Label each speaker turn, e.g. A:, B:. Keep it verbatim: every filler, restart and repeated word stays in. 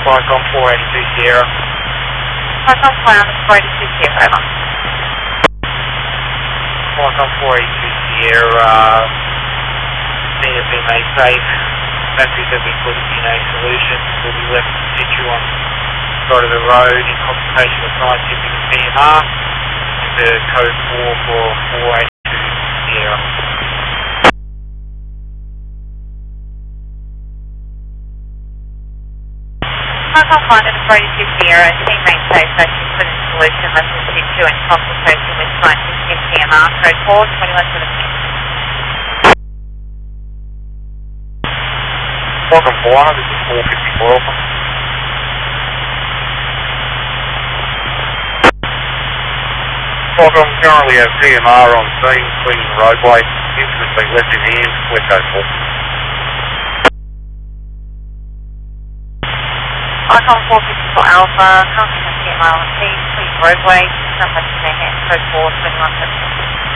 A: Icon four eighty-two Sierra.
B: Icon four eighty-two Sierra, over.
A: Icon four eighty-two Sierra, need to be made safe. Batteries have been put in a solution, will be left in situ on the side of the road in consultation with scientific and P M R. The code four for four eighty-two Sierra.
B: Icon four eighty-two Sierra, team made safe, batteries put in solution, left in situ in consultation with scientific and P M R. Code four, twenty-one seventeen.
A: Welcome four, this is four fifty-four Alpha. Welcome, currently have P M R on scene, cleaning the roadway. Instrument's been left in hands, we're code four.
B: Icon four fifty-four Alpha, currently have P M R on scene, cleaning the roadway, instrument left in their hands, code four, twenty-one seventeen.